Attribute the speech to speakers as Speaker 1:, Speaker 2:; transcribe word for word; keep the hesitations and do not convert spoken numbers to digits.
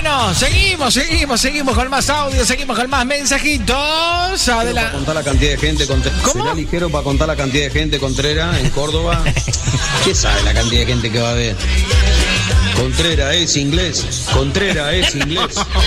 Speaker 1: Bueno, seguimos, seguimos, seguimos con más audio, seguimos con más mensajitos. Adelante.
Speaker 2: Para contar la cantidad de gente,
Speaker 1: ¿Cómo?
Speaker 2: será ligero para contar la cantidad de gente Contreras en Córdoba. ¿Qué sabe la cantidad de gente que va a haber? Contreras es inglés, Contreras es inglés.